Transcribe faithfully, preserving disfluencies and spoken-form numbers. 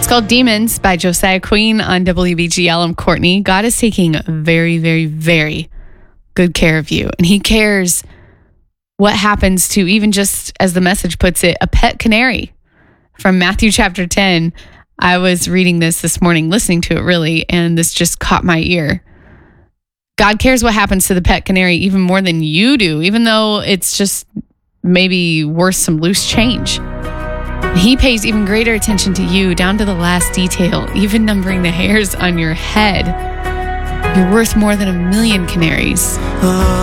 called Demons by Josiah Queen on W B G L. I'm Courtney. God is taking very, very, very good care of you. And he cares what happens to, even just as the message puts it, a pet canary. From Matthew chapter ten, I was reading this this morning, listening to it really, and this just caught my ear. God cares what happens to the pet canary even more than you do, even though it's just maybe worth some loose change. He pays even greater attention to you, down to the last detail, even numbering the hairs on your head. You're worth more than a million canaries.